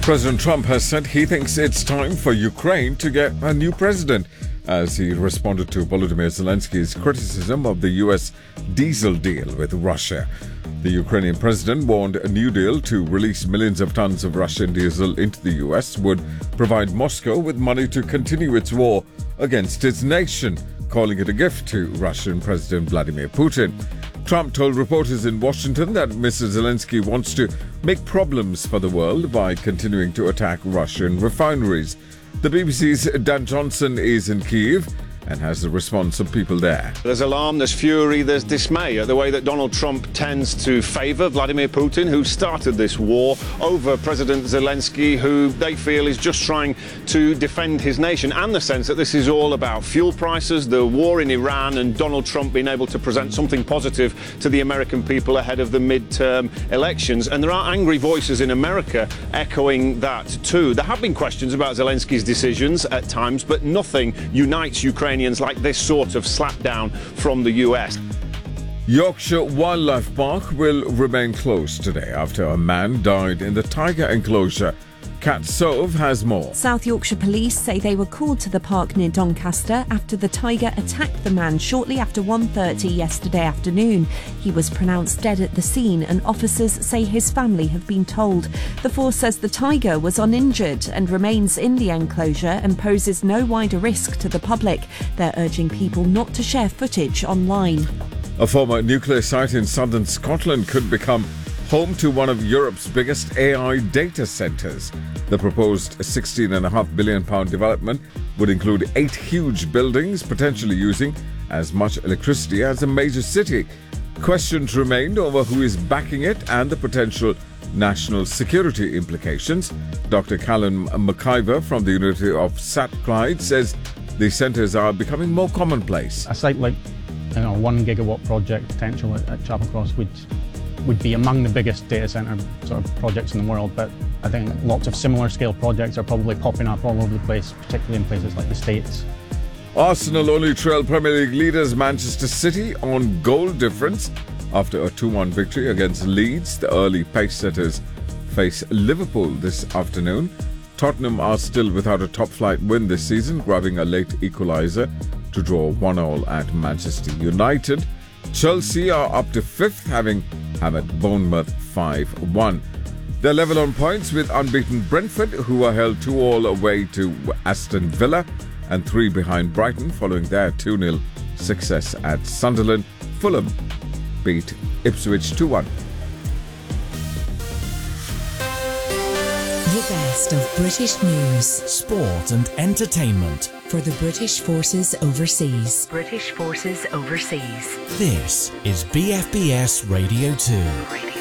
President Trump has said he thinks it's time for Ukraine to get a new president as he responded to Volodymyr Zelensky's criticism of the U.S. diesel deal with Russia. The Ukrainian president warned a new deal to release millions of tons of Russian diesel into the U.S. would provide Moscow with money to continue its war against its nation, calling it a gift to Russian President Vladimir Putin. Trump told reporters in Washington that Mr. Zelensky wants to make problems for the world by continuing to attack Russian refineries. The BBC's Dan Johnson is in Kyiv and has the response of people there. There's alarm, there's fury, there's dismay at the way that Donald Trump tends to favour Vladimir Putin, who started this war, over President Zelensky, who they feel is just trying to defend his nation, and the sense that this is all about fuel prices, the war in Iran, and Donald Trump being able to present something positive to the American people ahead of the midterm elections. And there are angry voices in America echoing that too. There have been questions about Zelensky's decisions at times, but nothing unites Ukrainians like this sort of slapdown from the US. Yorkshire Wildlife Park will remain closed today after a man died in the tiger enclosure. Kat Sove has more. South Yorkshire Police say they were called to the park near Doncaster after the tiger attacked the man shortly after 1:30 yesterday afternoon. He was pronounced dead at the scene and officers say his family have been told. The force says the tiger was uninjured and remains in the enclosure and poses no wider risk to the public. They're urging people not to share footage online. A former nuclear site in southern Scotland could become home to one of Europe's biggest AI data centres. The proposed £16.5 billion development would include 8 huge buildings, potentially using as much electricity as a major city. Questions remained over who is backing it and the potential national security implications. Dr. Callum McIver from the University of Strathclyde says the centres are becoming more commonplace. A site like 1 gigawatt project potential at Chapel Cross would be among the biggest data centre sort of projects in the world, but I think lots of similar scale projects are probably popping up all over the place, particularly in places like the States. Arsenal only trail Premier League leaders Manchester City on goal difference after a 2-1 victory against Leeds. The early pace-setters face Liverpool this afternoon. Tottenham are still without a top-flight win this season, grabbing a late equaliser to draw 1-1 at Manchester United. Chelsea are up to 5th, having hammered Bournemouth 5-1. They're level on points with unbeaten Brentford, who are held 2-2 away to Aston Villa and 3 behind Brighton following their 2-0 success at Sunderland. Fulham beat Ipswich 2-1. The best of British news, sport and entertainment for the British Forces Overseas. British Forces Overseas. This is BFBS Radio 2.